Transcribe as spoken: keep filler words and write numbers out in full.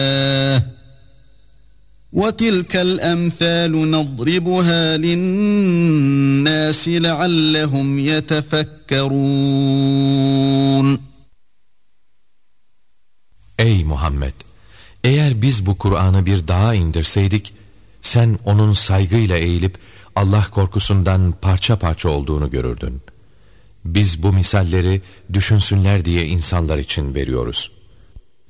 وَتِلْكَ الْأَمْثَالُ نَضْرِبُهَا لِلنَّاسِ لَعَلَّهُمْ يَتَفَكَّرُونَ. Ey Muhammed! Eğer biz bu Kur'an'ı bir dağa indirseydik, sen onun saygıyla eğilip Allah korkusundan parça parça olduğunu görürdün. Biz bu misalleri düşünsünler diye insanlar için veriyoruz.